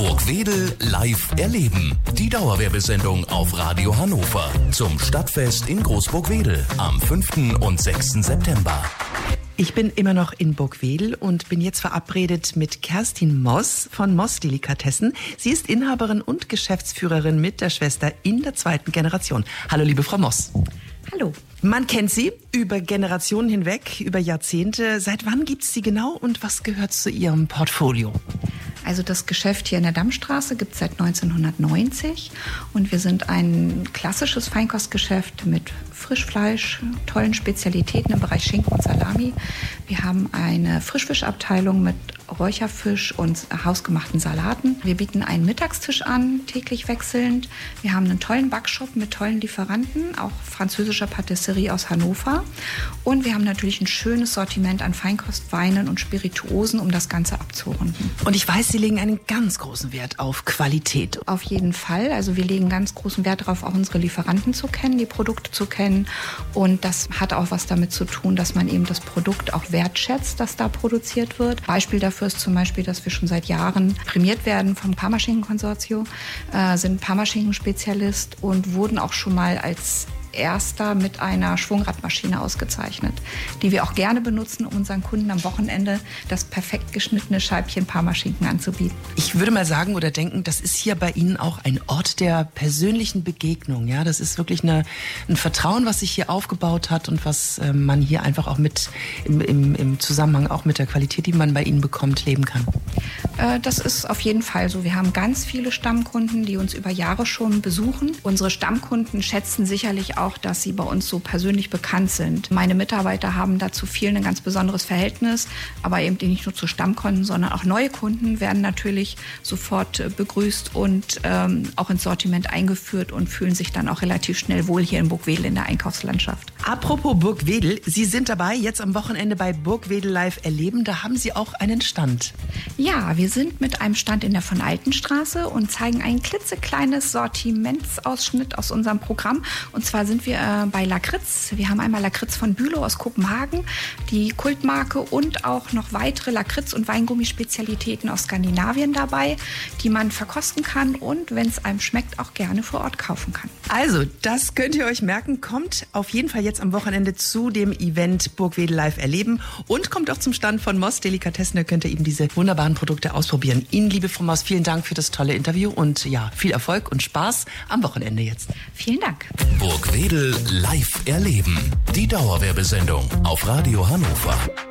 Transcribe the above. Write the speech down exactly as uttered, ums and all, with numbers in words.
Burgwedel live erleben. Die Dauerwerbesendung auf Radio Hannover zum Stadtfest in Großburgwedel am fünften und sechsten September. Ich bin immer noch in Burgwedel und bin jetzt verabredet mit Kerstin Moss von Moss Delikatessen. Sie ist Inhaberin und Geschäftsführerin mit der Schwester in der zweiten Generation. Hallo, liebe Frau Moss. Hallo. Man kennt Sie über Generationen hinweg, über Jahrzehnte. Seit wann gibt es Sie genau und was gehört zu Ihrem Portfolio? Also das Geschäft hier in der Dammstraße gibt es seit neunzehnhundertneunzig und wir sind ein klassisches Feinkostgeschäft mit Frischfleisch, tollen Spezialitäten im Bereich Schinken und Salami. Wir haben eine Frischfischabteilung mit Räucherfisch und hausgemachten Salaten. Wir bieten einen Mittagstisch an, täglich wechselnd. Wir haben einen tollen Backshop mit tollen Lieferanten, auch französischer Patisserie aus Hannover. Und wir haben natürlich ein schönes Sortiment an Feinkostweinen und Spirituosen, um das Ganze abzurunden. Und ich weiß, Sie legen einen ganz großen Wert auf Qualität. Auf jeden Fall. Also wir legen ganz großen Wert darauf, auch unsere Lieferanten zu kennen, die Produkte zu kennen. Und das hat auch was damit zu tun, dass man eben das Produkt auch wertschätzt, das da produziert wird. Beispiel dafür ist zum Beispiel, dass wir schon seit Jahren prämiert werden vom Parmaschinken-Konsortium, äh, sind Parmaschinken-Spezialist und wurden auch schon mal als erster mit einer Schwungradmaschine ausgezeichnet, die wir auch gerne benutzen, um unseren Kunden am Wochenende das perfekt geschnittene Scheibchen Parmaschinken anzubieten. Ich würde mal sagen oder denken, das ist hier bei Ihnen auch ein Ort der persönlichen Begegnung. Ja, das ist wirklich eine, ein Vertrauen, was sich hier aufgebaut hat und was äh, man hier einfach auch mit im, im, im Zusammenhang auch mit der Qualität, die man bei Ihnen bekommt, leben kann. Äh, das ist auf jeden Fall so. Wir haben ganz viele Stammkunden, die uns über Jahre schon besuchen. Unsere Stammkunden schätzen sicherlich auch auch, dass sie bei uns so persönlich bekannt sind. Meine Mitarbeiter haben dazu vielen ein ganz besonderes Verhältnis, aber eben nicht nur zu Stammkunden, sondern auch neue Kunden werden natürlich sofort begrüßt und ähm, auch ins Sortiment eingeführt und fühlen sich dann auch relativ schnell wohl hier in Burgwedel in der Einkaufslandschaft. Apropos Burgwedel, Sie sind dabei jetzt am Wochenende bei Burgwedel live erleben. Da haben Sie auch einen Stand. Ja, wir sind mit einem Stand in der von Altenstraße und zeigen ein klitzekleines Sortimentsausschnitt aus unserem Programm. Und zwar sind wir äh, bei Lakritz. Wir haben einmal Lakritz von Bülow aus Kopenhagen, die Kultmarke, und auch noch weitere Lakritz- und Weingummispezialitäten aus Skandinavien dabei, die man verkosten kann und, wenn es einem schmeckt, auch gerne vor Ort kaufen kann. Also, das könnt ihr euch merken. Kommt auf jeden Fall jetzt am Wochenende zu dem Event Burgwedel live erleben und kommt auch zum Stand von Moss Delikatessen. Da könnt ihr eben diese wunderbaren Produkte ausprobieren. Ihnen, liebe Frau Moss, vielen Dank für das tolle Interview und ja, viel Erfolg und Spaß am Wochenende jetzt. Vielen Dank. Burgwedel live erleben. Die Dauerwerbesendung auf Radio Hannover.